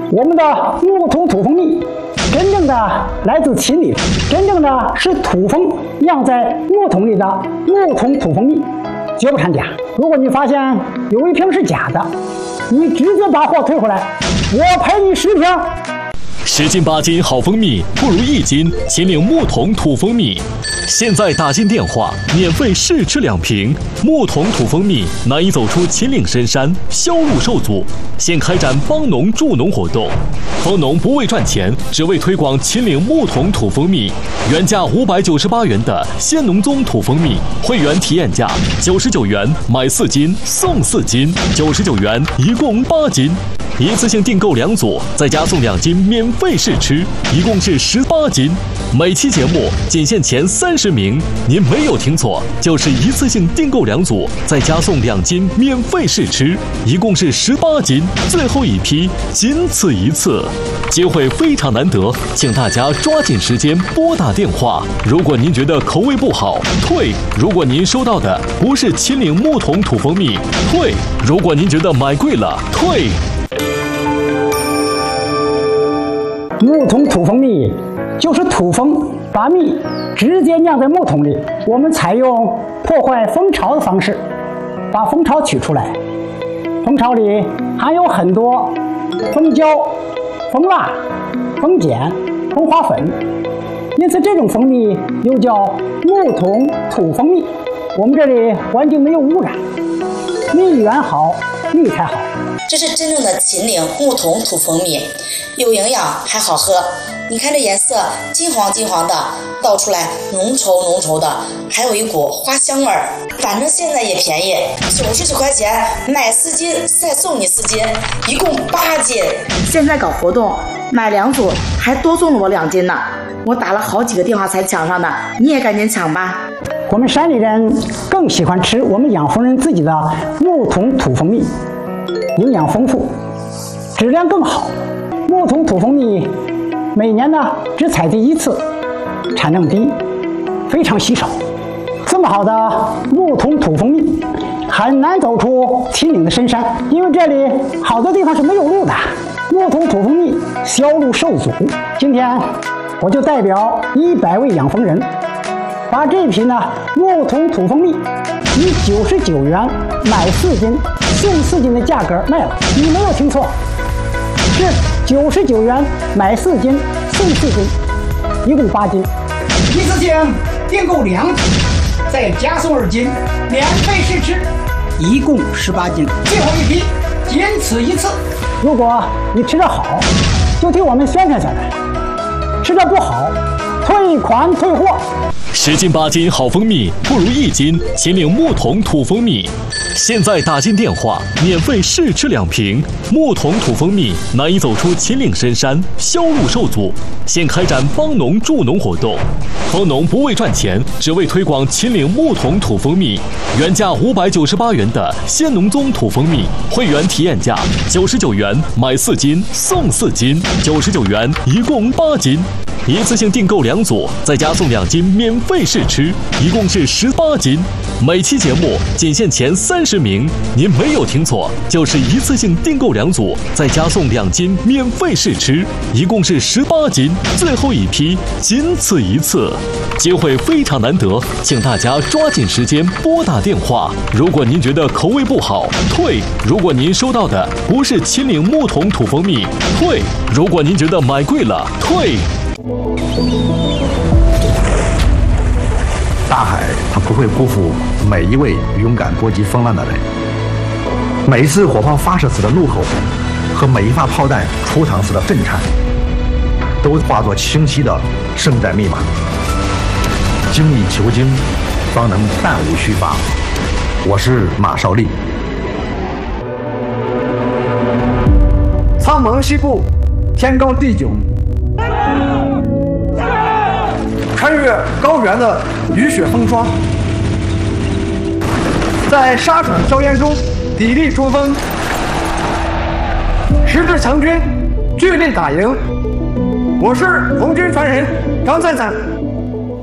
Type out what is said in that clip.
我们的木桶土蜂蜜真正的来自秦岭，真正的是土蜂酿在木桶里的木桶土蜂蜜，绝不掺假。如果你发现有一瓶是假的，你直接把货退回来，我赔你10瓶。 10斤8斤好蜂蜜不如1斤秦岭木桶土蜂蜜。现在打进电话，免费试吃2瓶。木桶土蜂蜜难以走出秦岭深山，销路受阻。现开展帮农助农活动，蜂农不为赚钱，只为推广秦岭木桶土蜂蜜。原价598元的鲜农宗土蜂蜜，会员体验价99元买4斤送4斤，99元一共8斤。一次性订购2组，再加送2斤免费试吃，一共是18斤。每期节目仅限前30名，您没有听错，就是一次性订购2组，再加送2斤免费试吃，一共是18斤。最后一批，仅此一次，机会非常难得，请大家抓紧时间拨打电话。如果您觉得口味不好，退；如果您收到的不是秦岭木桶土蜂蜜，退；如果您觉得买贵了，退。 木桶土蜂蜜就是土蜂把蜜直接酿在木桶里，我们采用破坏蜂巢的方式，把蜂巢取出来。蜂巢里含有很多蜂胶、蜂蜡、蜂碱、蜂花粉，因此这种蜂蜜又叫木桶土蜂蜜。我们这里环境没有污染，蜜源好，蜜才好。 这是真正的秦岭木桶土蜂蜜，有营养还好喝。你看这颜色金黄金黄的，倒出来浓稠浓稠的，还有一股花香味儿。反正现在也便宜，99块钱买4斤再送你4斤，一共8斤。现在搞活动，买2组还多送了我2斤呢。我打了好几个电话才抢上的，你也赶紧抢吧。 我们山里人更喜欢吃我们养蜂人自己的木桶土蜂蜜，营养丰富，质量更好。木桶土蜂蜜每年呢只采集1次，产量低，非常稀少。这么好的木桶土蜂蜜很难走出秦岭的深山，因为这里好多地方是没有路的，木桶土蜂蜜销路受阻。今天我就代表100位养蜂人，把这瓶呢木桶土蜂蜜以99元买4斤送4斤的价格卖了。你没有听错，是99元买4斤送4斤，一共8斤。一次性订购2组，再加送2斤免费试吃，一共18斤。最后一批，仅此一次。如果你吃得好，就替我们宣传下来；吃得不好，退款退货。 10斤8斤好蜂蜜不如1斤秦岭木桶土蜂蜜。现在打进电话，免费试吃2瓶。木桶土蜂蜜难以走出秦岭深山，销路受阻。现开展帮农助农活动，蜂农不为赚钱，只为推广秦岭木桶土蜂蜜。原价598元的鲜农宗土蜂蜜，会员体验价99元买4斤送4斤，99元一共8斤。一次性订购2组，再加送2斤免费试吃，一共是18斤。每期节目仅限前30名，您没有听错，就是一次性订购2组，再加送2斤免费试吃，一共是18斤。最后一批，仅此一次，机会非常难得，请大家抓紧时间拨打电话。如果您觉得口味不好，退；如果您收到的不是秦岭木桶土蜂蜜，退；如果您觉得买贵了，退。 大海它不会辜负每一位勇敢搏击风浪的人，每一次火炮发射时的怒吼和每一发炮弹出膛时的震颤，都化作清晰的胜战密码。精益求精，方能弹无虚发。我是马少利。 苍蒙西部，天高地迥，穿越高原的雨雪风霜，在沙场硝烟中砥砺冲锋，十字强军，聚力打赢。我是红军传人张灿灿。